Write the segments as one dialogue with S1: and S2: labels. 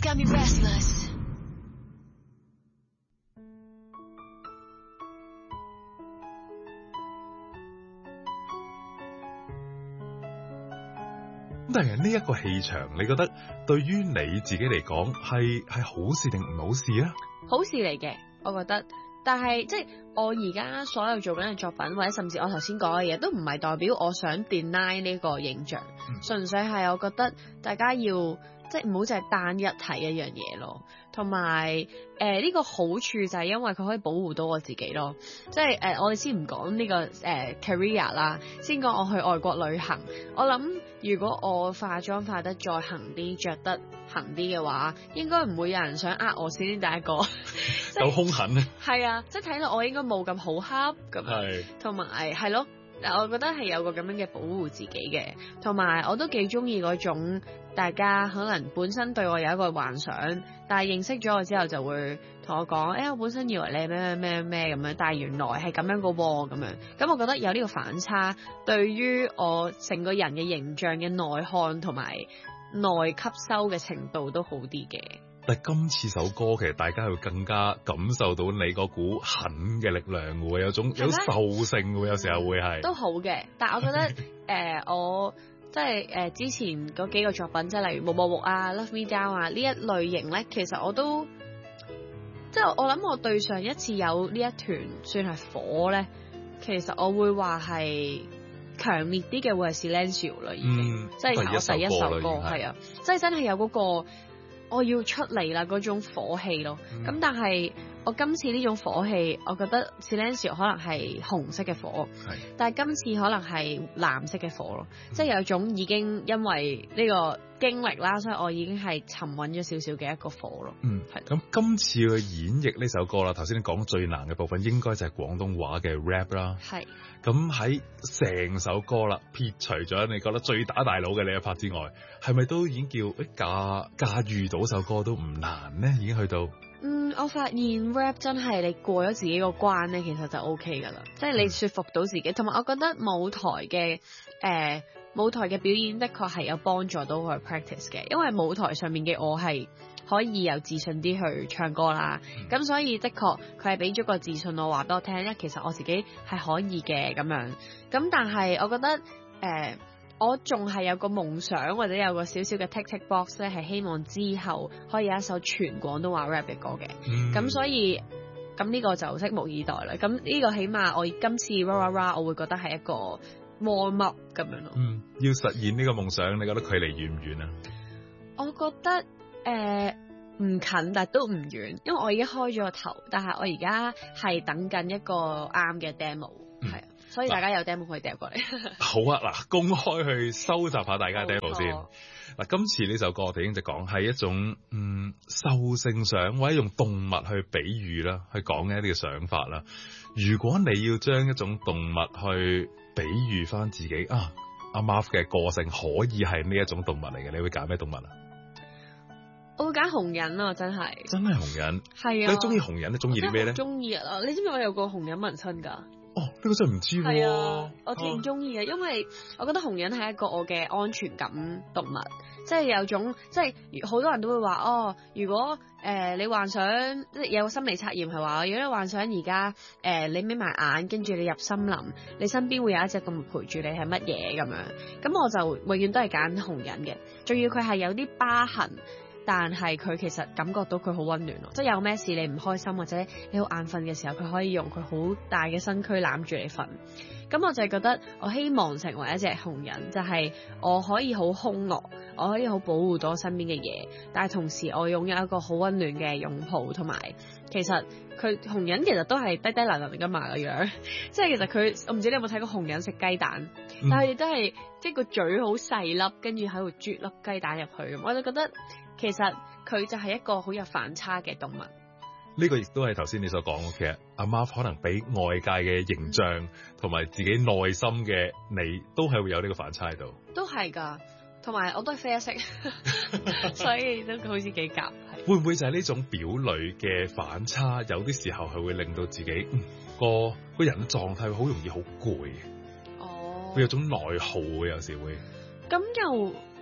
S1: got me restless.
S2: 但係呢一個氣場，你覺得對於你自己嚟講係好事定唔好事啊？
S3: 好事嚟嘅，我覺得。但係即係我而家所有做緊嘅作品，或者甚至我頭先講嘅嘢，都唔係代表我想 deny 呢個形象，純粹係我覺得大家要即係唔好淨係單一睇一樣嘢咯。同埋呢個好處就係因為佢可以保護到我自己咯。即係我哋先唔講呢個career 啦，先講我去外國旅行。我諗如果我化妝化得再行啲，着得行啲嘅話，應該唔會有人想我先第一個。
S2: 有兇狠咧？
S3: 係啊，即係睇落我應該冇咁好恰咁樣，同埋係咯。我覺得係有個咁樣嘅保護自己嘅，同埋我都幾中意嗰種大家可能本身對我有一個幻想，但係認識咗我之後就會同我講，我本身以為你咩咩咩咁樣，但係原來係咁樣個喎咁樣。咁我覺得有呢個反差，對於我成個人嘅形象嘅內涵同埋內吸收嘅程度都好啲嘅。
S2: 但係今次首歌其實大家會更加感受到你嗰股狠嘅力量喎，有種有獸性喎，有時候會係
S3: 都好嘅。但係我覺得我即係之前嗰幾個作品，即係例如木木木啊、Love Me Down 啊呢一類型咧，其實我都即係我諗我對上一次有呢一團算係火咧，其實我會話係強烈啲嘅會係 Silencio 啦，已經即係我第一首歌係啊，即係真係有嗰個我要出嚟啦嗰種火氣咯。咁但係我今次呢種火氣，我覺得 Silencio 可能係紅色嘅火，但係今次可能係藍色嘅火咯。即係有種已經因為呢個經歷啦，所以我已經係沉穩咗少少嘅一個火咯。係。
S2: 咁今次去演繹呢首歌啦，頭先你講最難嘅部分應該就係廣東話嘅 rap 啦。係。咁喺成首歌啦，撇除咗你覺得最打大佬嘅呢一 part 之外，係咪都已經叫駕馭到首歌都唔難呢？已經去到。
S3: 我發現 rap 真係你過咗自己個關咧，其實就 OK 噶啦，即係你說服到自己。同埋我覺得舞台嘅表演的確係有幫助到我去 practice 嘅，因為舞台上面嘅我係可以有自信啲去唱歌啦。咁所以的確佢係俾咗個自信我，話俾我聽，因為其實我自己係可以嘅咁樣。咁但係我覺得我仲係有個夢想，或者有個少少嘅 tick box 咧，係希望之後可以有一首全廣東話 rap 嘅歌嘅。咁所以咁呢個就拭目以待啦。咁呢個起碼我今次 rah rah rah 我會覺得係一個 warm up 咁樣咯。
S2: 要實現呢個夢想，你覺得距離遠唔遠啊？
S3: 我覺得唔近，但都唔遠，因為我已經開咗個頭，但係我而家係等緊一個啱嘅 demo，係啊。所以大家有 demo 可以掟過嚟。
S2: 好啊，嗱，公開去收集下大家嘅 demo 先。嗱，今次呢首歌我哋已經就講係一種獸性上或者用動物去比喻啦，去講嘅一啲嘅想法啦。如果你要將一種動物去比喻翻自己阿 Marv 嘅個性可以係呢一種動物嚟嘅，你會揀咩動物啊？
S3: 我會揀紅人啊，真係
S2: 紅人。係啊。你中意紅人，你中意啲咩咧？
S3: 中意啊！你知唔知我有個紅人紋身㗎？
S2: 呢個真係唔知喎。係啊，
S3: 我勁中意嘅，因為我覺得紅人係一個我嘅安全感動物，即係有種即係好多人都會話如果你幻想即係有個心理測驗係話，如果你幻想而家你眯埋眼，跟住你入森林，你身邊會有一隻動物陪住你係乜嘢咁樣？咁我就永遠都係揀紅人嘅，仲要佢係有啲疤痕。但係佢其實感覺到佢好溫暖咯，即係有咩事你唔開心或者你好眼瞓嘅時候，佢可以用佢好大嘅身軀攬住你瞓。咁我就係覺得我希望成為一隻紅人，就係我可以好兇惡，我可以好保護到我身邊嘅嘢，但係同時我擁有一個好溫暖嘅擁抱，同埋其實佢紅人其實都係低低能能㗎嘛個樣，即係其實佢我唔知你有冇睇過紅人食雞蛋，但係佢哋都係即係個嘴好細粒，跟住喺度啜粒雞蛋入去，我就覺得其實佢就係一個好有反差嘅動物。
S2: 呢個亦都係頭先你所講嘅，其實阿 Marv 可能俾外界嘅形象同埋自己內心嘅你都係會有呢個反差喺度。
S3: 都係㗎，同埋我都係啡色，所以都好似幾夾。
S2: 會唔會就係呢種表裏嘅反差，有啲時候係會令到自己個人嘅狀態好容易好攰？會有種內耗嘅，有時會。
S3: 咁又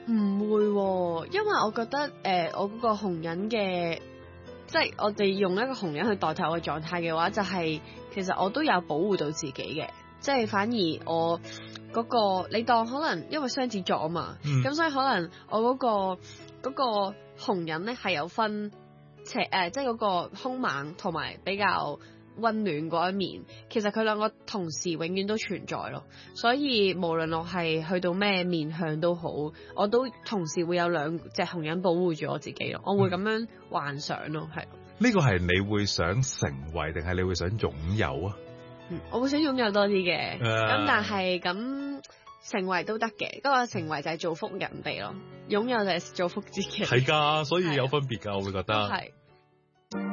S3: 唔會喎，因為我覺得我嗰個紅人嘅，即係我哋用一個紅人去代替我嘅狀態嘅話，就係其實我都有保護到自己嘅，即係反而我嗰個你當可能因為雙子座啊嘛，咁所以可能我嗰個紅人咧係有分即係嗰個兇猛同埋比較溫暖嗰一面，其實佢兩個同時永遠都存在咯，所以無論我係去到咩面向都好，我都同時會有兩隻紅人保護住我自己咯，我會咁樣幻想咯，係。
S2: 呢個係你會想成為定係你會想擁有啊？
S3: 我會想擁有多啲嘅，咁但係咁成為都得嘅，不過成為就係造福人哋咯，擁有就係造福自己。
S2: 係㗎，所以有分別㗎，我會覺得。
S3: 係。